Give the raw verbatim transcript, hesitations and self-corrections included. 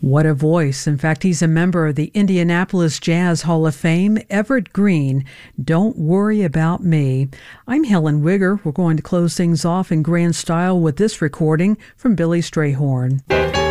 What a voice. In fact, he's a member of the Indianapolis Jazz Hall of Fame. Everett Green, Don't Worry About Me. I'm Helen Wigger. We're going to close things off in grand style with this recording from Billy Strayhorn.